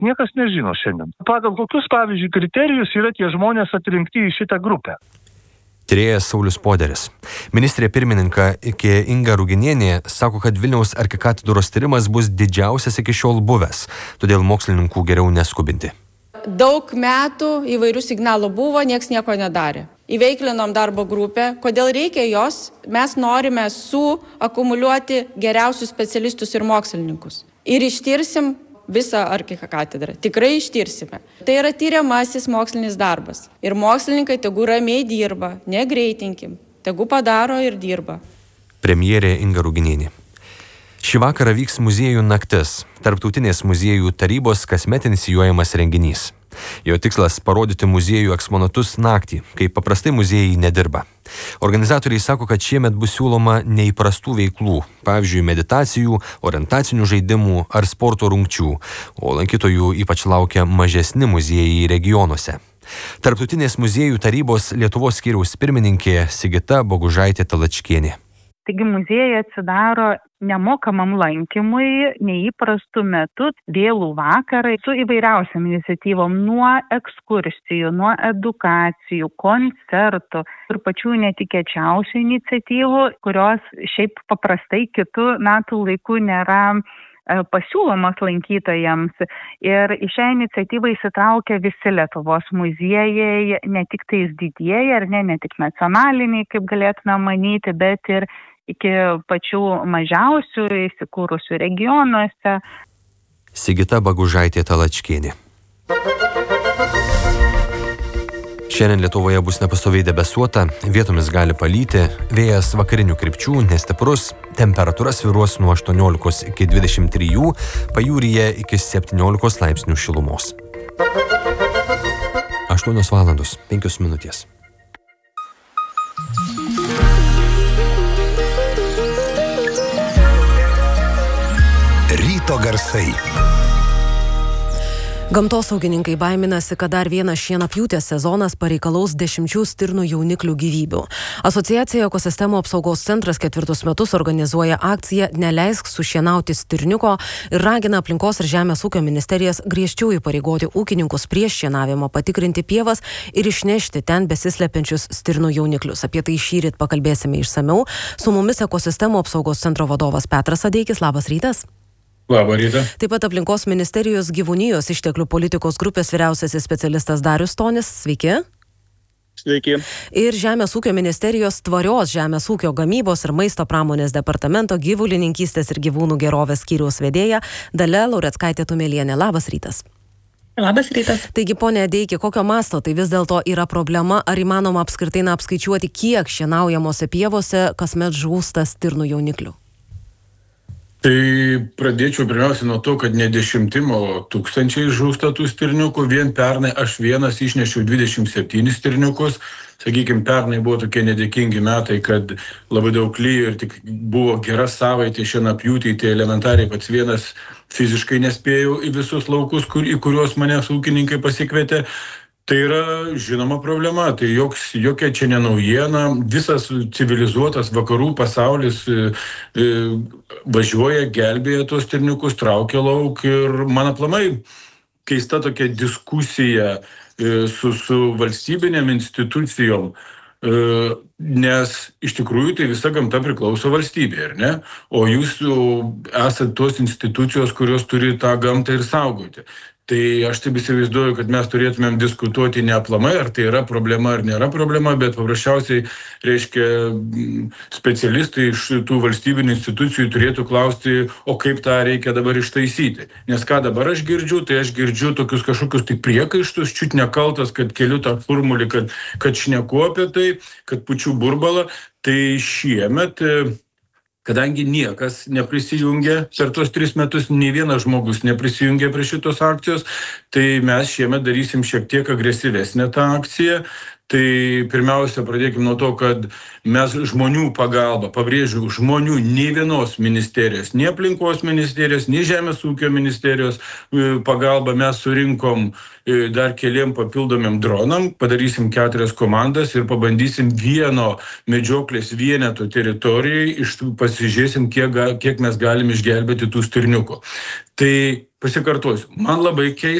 Niekas nežino šiandien. Pagal kokius, pavyzdžiui, kriterijus yra tie žmonės atrinkti į šitą grupę. Tyrėjas Saulius Poderis. Ministrė pirmininka Inga Ruginienė sako, kad Vilniaus arkikatedros tyrimas bus didžiausias iki šiol buvęs, todėl mokslininkų geriau neskubinti. Daug metų įvairių signalų buvo, nieks nieko nedarė. Įveiklinom darbo grupę. Kodėl reikia jos? Mes norime suakumuliuoti geriausius specialistus ir mokslininkus. Ir ištirsim visą arkikatedrą. Tikrai ištirsime. Tai yra tyriamasis mokslinis darbas. Ir mokslininkai tegu ramiai dirba, negreitinkim. Tegu padaro ir dirba. Premjerė Inga Ruginienė. Šį vakarą vyks muziejų naktis. Tarptautinės muziejų tarybos kasmet inicijuojamas renginys. Jo tikslas – parodyti muziejų eksponatus naktį, kai paprastai muziejai nedirba. Organizatoriai sako, kad šiemet bus siūloma neįprastų veiklų, pavyzdžiui, meditacijų, orientacinių žaidimų ar sporto rungčių, o lankytojų ypač laukia mažesni muziejai regionuose. Tarptautinės muziejų tarybos Lietuvos skyriaus pirmininkė Sigita Bogužaitė Talačkienė. Taigi muziejai atsidaro nemokamam lankymui, neįprastų metų, vėlų vakarai su įvairiausiam iniciatyvom, nuo ekskursijų, nuo edukacijų, koncertų ir pačių netikėčiausių iniciatyvų, kurios šiaip paprastai kitų metų laikų nėra pasiūlomas lankytojams. Ir į šią iniciatyvą įsitraukia visi Lietuvos muziejai, ne tik tais didieji, ar ne tik nacionaliniai, kaip galėtume manyti, bet ir iki pačių mažiausių įsikūrusių regionuose. Sigita Bogužaitė Talačkienė. Šiandien Lietuvoje bus nepastoviai debesuota, vietomis gali palyti, vėjas vakarinių krypčių nestiprus, temperatūra svyruos nuo 18 iki 23, pajūryje iki 17 laipsnių šilumos. 8:05. Ryto garsai. Gamtosaugininkai baiminasi, kad dar vienas šienapjūtės sezonas pareikalaus 10 stirnų jauniklių gyvybių. Asociacija Ekosistemų apsaugos centras 4 metus organizuoja akciją Neleisk sušienauti stirniuko ir ragina aplinkos ir žemės ūkio ministerijas griežčiau įpareigoti ūkininkus prieš šienavimą patikrinti pievas ir išnešti ten besislepiančius stirnų jauniklius. Apie tai šįryt pakalbėsime išsamiau. Su mumis Ekosistemų apsaugos centro vadovas Petras Adeikis. Labas rytas. Labą rytą. Taip pat aplinkos ministerijos gyvūnijos išteklių politikos grupės vyriausiasis specialistas Darius Stonis. Sveiki. Sveiki. Ir Žemės ūkio ministerijos tvarios žemės ūkio gamybos ir maisto pramonės departamento gyvulininkystės ir gyvūnų gerovės skyriaus vedėja Dalia Laureckaitė Tumelienė. Labas rytas. Labas rytas. Taigi, ponė Adeiki, kokio masto tai vis dėlto yra problema? Ar įmanoma apskritai apskaičiuoti, kiek šienaujamose pievose kasmet žūsta stirnų jauniklių? Tai pradėčiau pirmiausia nuo to, kad ne 10, o 1000 žūsta tų stirniukų. Vien pernai aš vienas išnešiau 27 stirniukus. Sakykime, pernai buvo tokie nedėkingi metai, kad labai daug lyjo ir tik buvo gera savaitė šienapjūtį, tai elementariai pats vienas fiziškai nespėjau į visus laukus, į kuriuos manęs ūkininkai pasikvietė. Tai yra žinoma problema, tai jokia čia nenaujiena, visas civilizuotas vakarų pasaulis važiuoja, gelbėja tuos stirniukus, traukia lauk ir man aplamai keista tokia diskusija su valstybinėm institucijom, nes iš tikrųjų tai visa gamta priklauso valstybė, ar ne? O jūs esate tos institucijos, kurios turi tą gamtą ir saugoti. Tai aš taip įsivaizduoju, kad mes turėtumėm diskutuoti ne aplamai, ar tai yra problema ar nėra problema, bet paprasčiausiai, reiškia, specialistai iš tų valstybinių institucijų turėtų klausti, o kaip tą reikia dabar ištaisyti. Nes ką dabar aš girdžiu, tai aš girdžiu tokius kažkokius tik priekaištus, čiut nekaltas, kad keliu tą formulį, kad šneku apie tai, kad pučiu burbalą. Tai šiemet, kadangi niekas neprisijungė per tuos 3 metus, nei vienas žmogus neprisijungė prie šitos akcijos, tai mes šiemet darysim šiek tiek agresyvesnę tą akciją. Tai pirmiausia, pradėkime nuo to, kad mes žmonių pagalba, pabrėžiu, žmonių, nei vienos ministerijos, nei aplinkos ministerijos, nei žemės ūkio ministerijos pagalba mes surinkom dar keliam papildomiem dronam, padarysim 4 komandas ir pabandysim vieno medžioklės vieneto teritorijai, pasižiūrėsim, kiek mes galim išgelbėti tų stirniukų. Tai pasikartosiu, man labai keista.